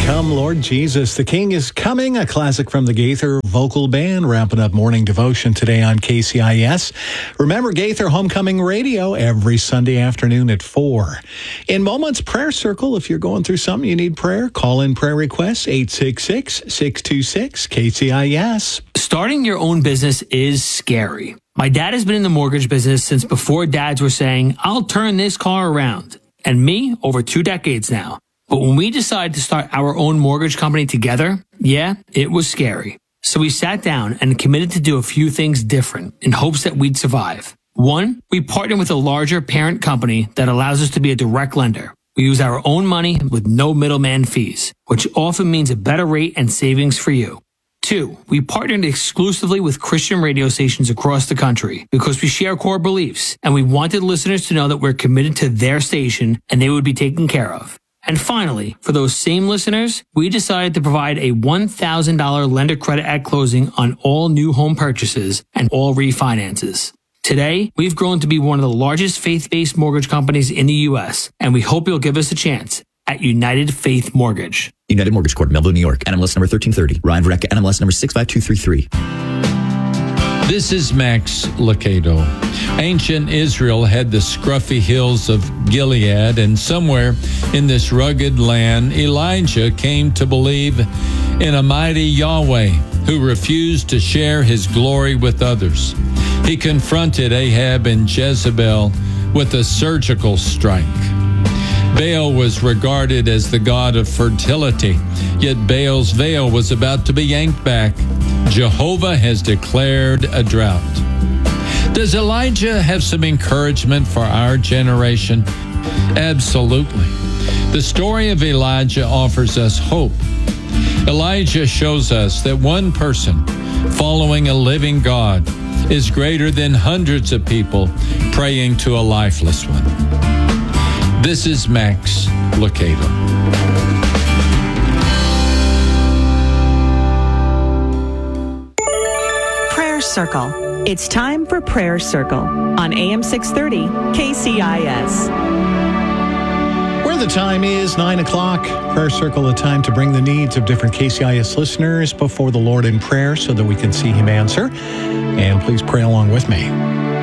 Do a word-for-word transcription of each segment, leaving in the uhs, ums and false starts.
Come, Lord Jesus, the King is coming, a classic from the Gaither Vocal Band, wrapping up morning devotion today on K C I S. Remember Gaither Homecoming Radio every Sunday afternoon at four. In moments, prayer circle. If you're going through something you need prayer, call in prayer requests, eight six six, six two six, K C I S. Starting your own business is scary. My dad has been in the mortgage business since before dads were saying, I'll turn this car around. And me, over two decades now. But when we decided to start our own mortgage company together, yeah, it was scary. So we sat down and committed to do a few things different in hopes that we'd survive. One, we partnered with a larger parent company that allows us to be a direct lender. We use our own money with no middleman fees, which often means a better rate and savings for you. Two, we partnered exclusively with Christian radio stations across the country because we share core beliefs and we wanted listeners to know that we're committed to their station and they would be taken care of. And finally, for those same listeners, we decided to provide a one thousand dollars lender credit at closing on all new home purchases and all refinances. Today, we've grown to be one of the largest faith-based mortgage companies in the U S, and we hope you'll give us a chance at United Faith Mortgage. United Mortgage Corp, Melville, New York. N M L S number thirteen thirty. Ryan Vareka, N M L S number six five two three three. This is Max Lucado. Ancient Israel had the scruffy hills of Gilead, and somewhere in this rugged land, Elijah came to believe in a mighty Yahweh who refused to share his glory with others. He confronted Ahab and Jezebel with a surgical strike. Baal was regarded as the god of fertility, yet Baal's veil was about to be yanked back. Jehovah has declared a drought. Does Elijah have some encouragement for our generation? Absolutely. The story of Elijah offers us hope. Elijah shows us that one person following a living God is greater than hundreds of people praying to a lifeless one. This is Max Lucado. Prayer Circle. It's time for Prayer Circle on A M six thirty K C I S. Where the time is nine o'clock. Prayer Circle, a time to bring the needs of different K C I S listeners before the Lord in prayer so that we can see Him answer. And please pray along with me.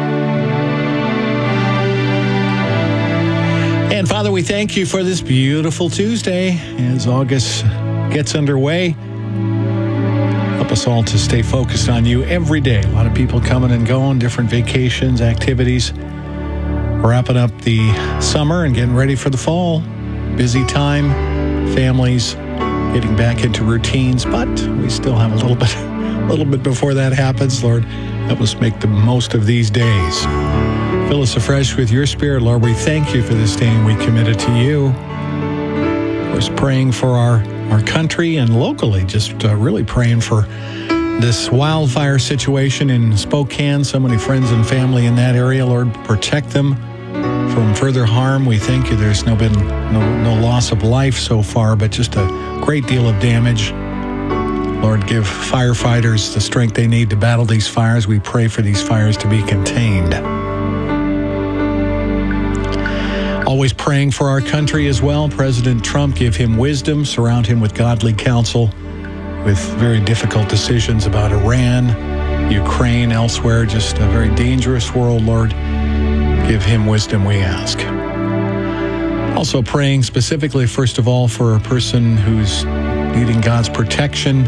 And Father, we thank you for this beautiful Tuesday as August gets underway. Help us all to stay focused on you every day. A lot of people coming and going, different vacations, activities. Wrapping up the summer and getting ready for the fall. Busy time, families getting back into routines, but we still have a little bit, a little bit before that happens. Lord, help us make the most of these days. Fill us afresh with your Spirit, Lord. We thank you for this day and we commit it to you. Of course, praying for our, our country and locally, just uh, really praying for this wildfire situation in Spokane. So many friends and family in that area. Lord, protect them from further harm. We thank you. There's no been no, no loss of life so far, but just a great deal of damage. Lord, give firefighters the strength they need to battle these fires. We pray for these fires to be contained. Always praying for our country as well. President Trump, give him wisdom, surround him with godly counsel, with very difficult decisions about Iran, Ukraine, elsewhere. Just a very dangerous world, Lord. Give him wisdom, we ask. Also praying specifically, first of all, for a person who's needing God's protection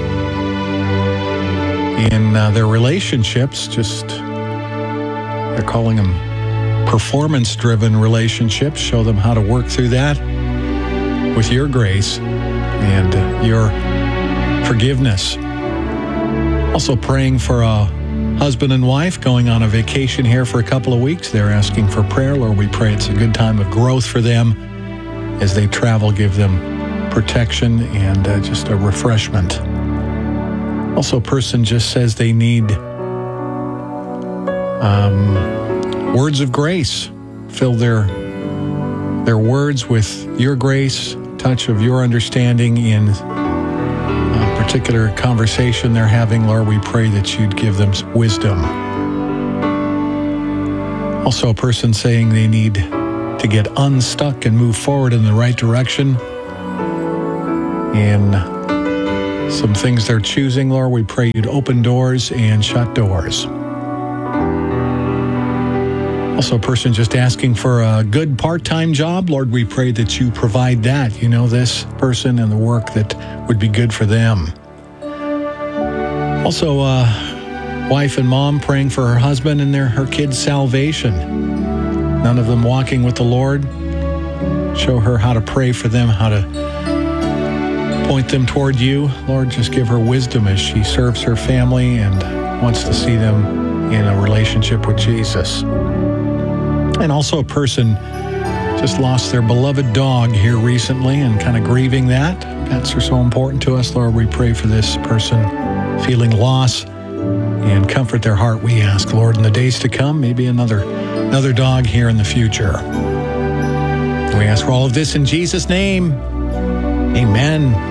in uh, their relationships. Just, they're calling them performance-driven relationships. Show them how to work through that with your grace and uh, your forgiveness. Also praying for a husband and wife going on a vacation here for a couple of weeks. They're asking for prayer. Lord, we pray it's a good time of growth for them as they travel. Give them protection and uh, just a refreshment. Also, a person just says they need um, words of grace. Fill their their words with your grace, touch of your understanding in a particular conversation they're having. Lord, we pray that you'd give them wisdom. Also, a person saying they need to get unstuck and move forward in the right direction. in some things they're choosing, Lord. We pray you'd open doors and shut doors. Also, a person just asking for a good part-time job. Lord, we pray that you provide that. You know this person and the work that would be good for them. Also, uh, wife and mom praying for her husband and their her kids' salvation. None of them walking with the Lord. Show her how to pray for them, how to point them toward you. Lord, just give her wisdom as she serves her family and wants to see them in a relationship with Jesus. And also a person just lost their beloved dog here recently and kind of grieving that. Pets are so important to us. Lord, we pray for this person feeling loss and comfort their heart, we ask, Lord, in the days to come, maybe another, another dog here in the future. We ask for all of this in Jesus' name. Amen.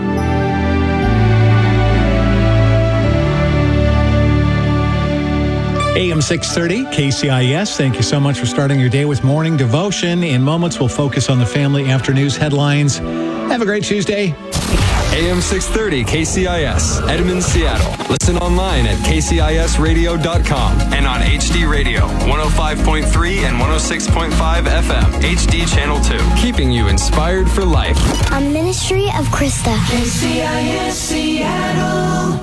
A M six thirty, K C I S. Thank you so much for starting your day with morning devotion. In moments, we'll focus on the family after news headlines. Have a great Tuesday. A M six thirty, K C I S, Edmond, Seattle. Listen online at k c i s radio dot com and on H D Radio, one oh five point three and one oh six point five F M, H D Channel two. Keeping you inspired for life. A ministry of Krista. K C I S Seattle.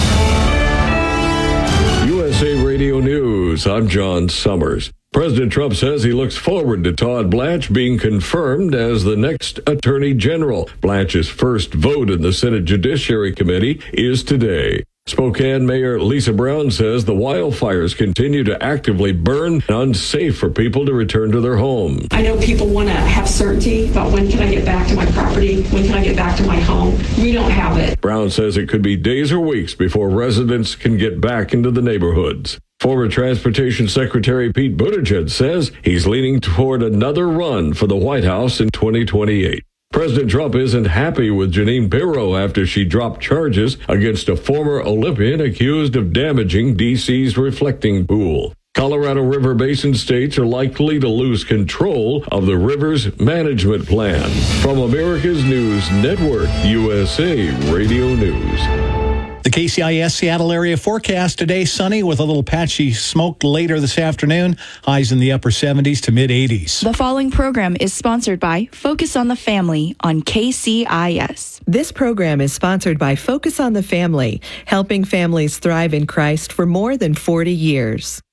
U S A Radio News, I'm John Summers. President Trump says he looks forward to Todd Blanche being confirmed as the next Attorney General. Blanche's first vote in the Senate Judiciary Committee is today. Spokane Mayor Lisa Brown says the wildfires continue to actively burn, unsafe for people to return to their homes. I know people want to have certainty about when can I get back to my property, when can I get back to my home. We don't have it. Brown says it could be days or weeks before residents can get back into the neighborhoods. Former Transportation Secretary Pete Buttigieg says he's leaning toward another run for the White House in twenty twenty-eight. President Trump isn't happy with Jeanine Pirro after she dropped charges against a former Olympian accused of damaging D C's reflecting pool. Colorado River Basin states are likely to lose control of the river's management plan. From America's News Network, U S A Radio News. The K C I S Seattle area forecast today, sunny with a little patchy smoke later this afternoon. Highs in the upper seventies to mid eighties. The following program is sponsored by Focus on the Family on K C I S. This program is sponsored by Focus on the Family, helping families thrive in Christ for more than forty years.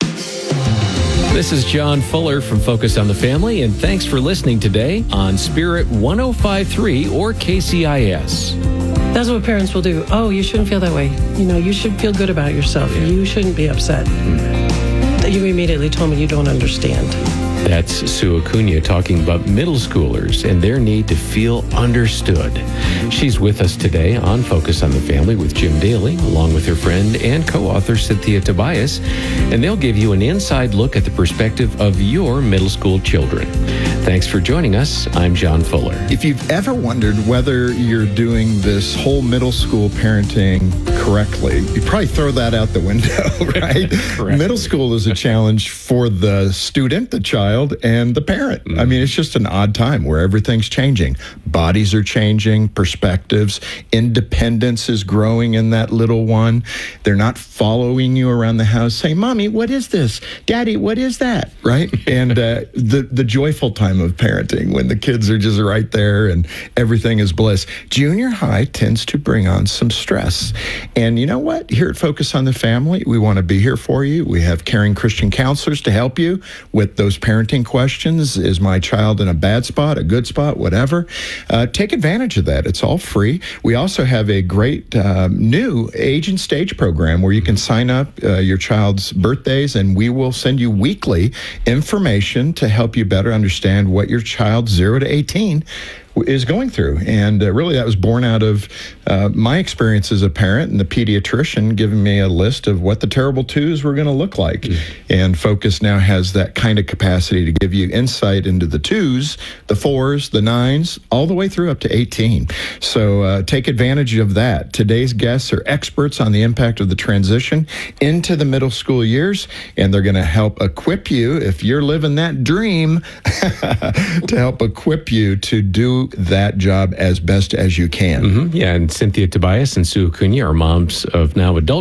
This is John Fuller from Focus on the Family, and thanks for listening today on Spirit one oh five point three or K C I S. That's what parents will do. Oh, you shouldn't feel that way. You know, you should feel good about yourself. Yeah. You shouldn't be upset. Mm. You immediately told me you don't understand. That's Sue Acuna talking about middle schoolers and their need to feel understood. She's with us today on Focus on the Family with Jim Daly, along with her friend and co-author Cynthia Tobias, and they'll give you an inside look at the perspective of your middle school children. Thanks for joining us. I'm John Fuller. If you've ever wondered whether you're doing this whole middle school parenting correctly, you probably throw that out the window, right? Middle school is a challenge for the student, the child, and the parent. Mm. I mean, it's just an odd time where everything's changing. Bodies are changing, perspectives, independence is growing in that little one. They're not following you around the house saying, Mommy, what is this? Daddy, what is that? Right? And uh, the, the joyful time of parenting when the kids are just right there and everything is bliss. Junior high tends to bring on some stress. And you know what? Here at Focus on the Family, we want to be here for you. We have caring Christian counselors to help you with those parenting questions. Is my child in a bad spot, a good spot, whatever? Uh, take advantage of that. It's all free. We also have a great um, new age and stage program where you can sign up uh, your child's birthdays, and we will send you weekly information to help you better understand what your child zero to eighteen is going through. And uh, really that was born out of uh, my experience as a parent and the pediatrician giving me a list of what the terrible twos were going to look like. Mm. And Focus now has that kind of capacity to give you insight into the twos, the fours, the nines, all the way through up to eighteen. So uh, take advantage of that. Today's guests are experts on the impact of the transition into the middle school years, and they're going to help equip you, if you're living that dream, to help equip you to do do that job as best as you can. Mm-hmm. Yeah, and Cynthia Tobias and Sue Acuna are moms of now adult